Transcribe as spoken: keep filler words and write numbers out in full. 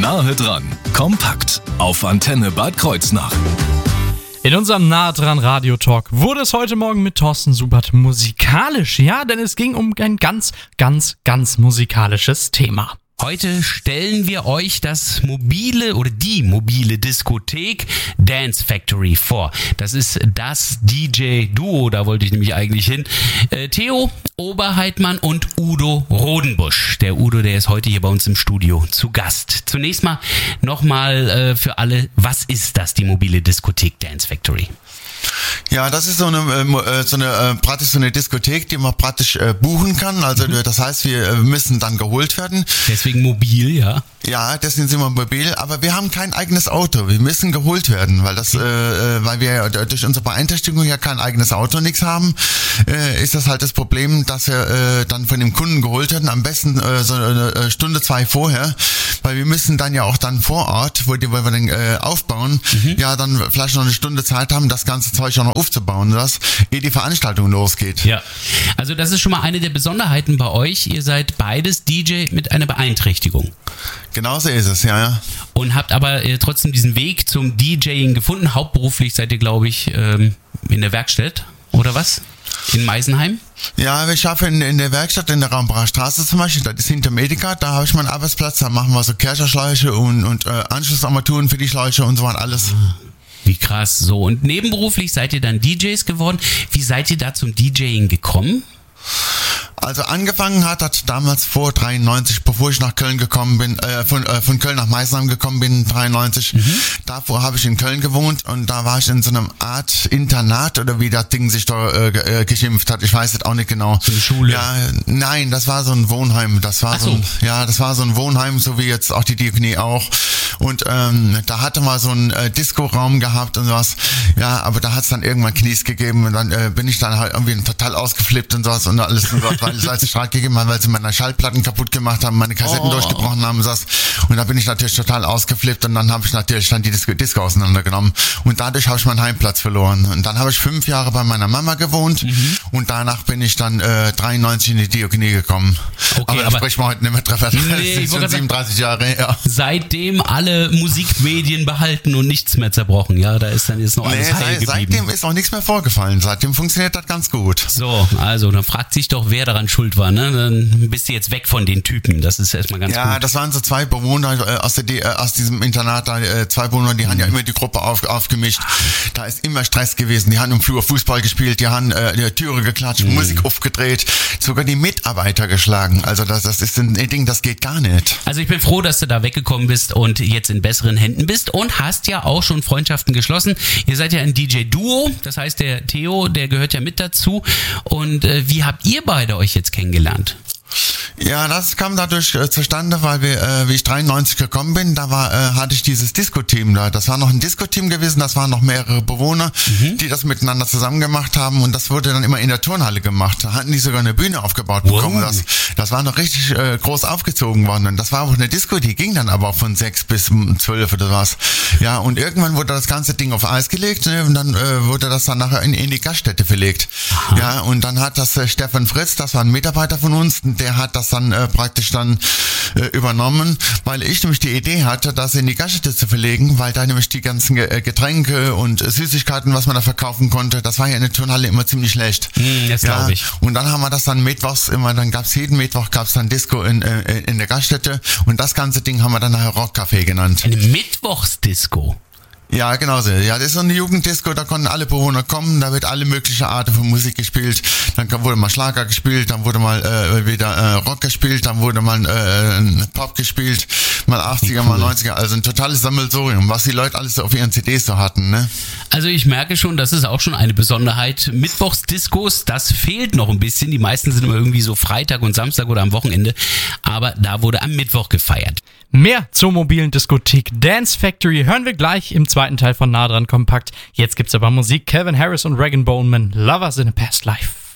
Nahe dran, kompakt auf Antenne Bad Kreuznach. In unserem Nahe dran Radio-Talk wurde es heute Morgen mit Thorsten Subert musikalisch, ja, denn es ging um ein ganz, ganz, ganz musikalisches Thema. Heute stellen wir euch das mobile oder die mobile Diskothek Dance Factory vor. Das ist das D J-Duo, da wollte ich nämlich eigentlich hin. Äh, Theo Oberheitmann und Udo Rodenbusch. Der Udo, der ist heute hier bei uns im Studio zu Gast. Zunächst mal nochmal äh, für alle, was ist das, die mobile Diskothek Dance Factory? Ja, das ist so eine, äh, so eine äh, praktisch so eine Diskothek, die man praktisch äh, buchen kann. Also mhm. das heißt, wir äh, müssen dann geholt werden. Deswegen mobil, ja. Ja, deswegen sind wir mobil, aber wir haben kein eigenes Auto. Wir müssen geholt werden, weil das, äh, weil wir durch unsere Beeinträchtigung ja kein eigenes Auto, nichts haben, äh, ist das halt das Problem, dass wir äh, dann von dem Kunden geholt werden. Am besten äh, so eine Stunde, zwei vorher, weil wir müssen dann ja auch dann vor Ort, wo, die, wo wir den äh, aufbauen, mhm. ja dann vielleicht noch eine Stunde Zeit haben, das ganze Zeug auch noch aufzubauen, das, ehe die Veranstaltung losgeht. Ja, also das ist schon mal eine der Besonderheiten bei euch. Ihr seid beides D J mit einer Beeinträchtigung. Genauso ist es, ja, ja. Und habt aber äh, trotzdem diesen Weg zum DJing gefunden. Hauptberuflich seid ihr, glaube ich, ähm, in der Werkstatt, oder was? In Meisenheim? Ja, wir schaffen in, in der Werkstatt in der Raumbacher Straße zum Beispiel, das ist hinter Medica, da habe ich meinen Arbeitsplatz, da machen wir so Kercherschläuche und, und äh, Anschlussarmaturen für die Schläuche und so weiter, alles. Ah. Wie krass, so. Und nebenberuflich seid ihr dann D Js geworden. Wie seid ihr da zum DJing gekommen? Also angefangen hat das damals vor dreiundneunzig, bevor ich nach Köln gekommen bin, äh, von, äh, von Köln nach Meisenheim gekommen bin, dreiundneunzig. Mhm. Davor habe ich in Köln gewohnt und da war ich in so einem Art Internat oder wie das Ding sich da äh, geschimpft hat. Ich weiß es auch nicht genau. So eine Schule? Ja, nein, das war so ein Wohnheim. Das war Ach so. so ein, ja, das war so ein Wohnheim, so wie jetzt auch die Diakonie auch. Und ähm, da hatte mal so einen äh, Disco-Raum gehabt und sowas. Ja, aber da hat es dann irgendwann Knies gegeben und dann äh, bin ich dann halt irgendwie total ausgeflippt und sowas und alles und sowas, weil es als Streit gegeben hat, weil sie meine Schallplatten kaputt gemacht haben, meine Kassetten oh. durchgebrochen haben und sowas. Und da bin ich natürlich total ausgeflippt und dann habe ich natürlich dann die Disco, Disco auseinandergenommen und dadurch habe ich meinen Heimplatz verloren. Und dann habe ich fünf Jahre bei meiner Mama gewohnt mhm. und danach bin ich dann äh, dreiundneunzig in die Diakonie gekommen. Okay, aber da sprechen wir heute nicht mehr drüber. Nee, das sind siebenunddreißig Jahre her. Seitdem alle Musikmedien behalten und nichts mehr zerbrochen, ja, da ist dann jetzt noch alles nee, heil geblieben. Seitdem ist auch nichts mehr vorgefallen, seitdem funktioniert das ganz gut. So, also dann fragt sich doch, wer daran schuld war, ne? Dann bist du jetzt weg von den Typen, das ist erstmal ganz ja, gut. Ja, das waren so zwei Bewohner äh, aus, der, äh, aus diesem Internat, da, äh, zwei Bewohner, die mhm. haben ja immer die Gruppe auf, aufgemischt, da ist immer Stress gewesen, die haben im Flur Fußball gespielt, die haben äh, die Türe geklatscht, mhm. Musik aufgedreht, sogar die Mitarbeiter geschlagen, also das, das ist ein Ding, das geht gar nicht. Also ich bin froh, dass du da weggekommen bist und jetzt in besseren Händen bist und hast ja auch schon Freundschaften geschlossen. Ihr seid ja ein D J-Duo, das heißt der Theo, der gehört ja mit dazu. Und äh, wie habt ihr beide euch jetzt kennengelernt? Ja, das kam dadurch äh, zustande, weil wir, äh, wie ich dreiundneunzig gekommen bin, da war, äh, hatte ich dieses Disco-Team da. Das war noch ein Disco-Team gewesen, das waren noch mehrere Bewohner, mhm. die das miteinander zusammen gemacht haben und das wurde dann immer in der Turnhalle gemacht. Da hatten die sogar eine Bühne aufgebaut bekommen. Wow. Das, das war noch richtig äh, groß aufgezogen worden und das war auch eine Disco, die ging dann aber auch von sechs bis zwölf oder was. Ja, und irgendwann wurde das ganze Ding auf Eis gelegt, ne, und dann äh, wurde das dann nachher in, in die Gaststätte verlegt. Aha. Ja, und dann hat das äh, Stefan Fritz, das war ein Mitarbeiter von uns, der hat das dann äh, praktisch dann äh, übernommen, weil ich nämlich die Idee hatte, das in die Gaststätte zu verlegen, weil da nämlich die ganzen äh, Getränke und äh, Süßigkeiten, was man da verkaufen konnte, das war ja in der Turnhalle immer ziemlich schlecht. Mm, das ja, glaube ich. Und dann haben wir das dann mittwochs immer, dann gab's jeden Mittwoch gab's dann Disco in, äh, in der Gaststätte und das ganze Ding haben wir dann nachher Rockcafé genannt. Eine Mittwochsdisco? Ja, genau so. Ja, das ist so eine Jugenddisco, da konnten alle Bewohner kommen, da wird alle mögliche Arten von Musik gespielt. Dann wurde mal Schlager gespielt, dann wurde mal äh, wieder äh, Rock gespielt, dann wurde mal äh, Pop gespielt, mal achtziger, cool. mal neunziger, also ein totales Sammelsurium, was die Leute alles so auf ihren C Ds so hatten, ne? Also ich merke schon, das ist auch schon eine Besonderheit. Mittwochsdiskos, das fehlt noch ein bisschen. Die meisten sind immer irgendwie so Freitag und Samstag oder am Wochenende, aber da wurde am Mittwoch gefeiert. Mehr zur mobilen Diskothek Dance Factory hören wir gleich im zweiten Teil von Nah dran Kompakt. Jetzt gibt's aber Musik. Calvin Harris und Regan Bowman, Lovers in a Past Life.